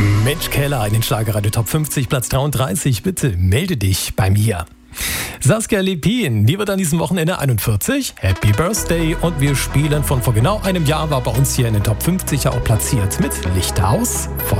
Mensch Keller in den Schlagerradio Top 50, Platz 33. Bitte melde dich bei mir. Saskia Lepin, die wird an diesem Wochenende 41. Happy Birthday. Und wir spielen von vor genau einem Jahr, war bei uns hier in den Top 50 ja auch platziert mit Lichter aus von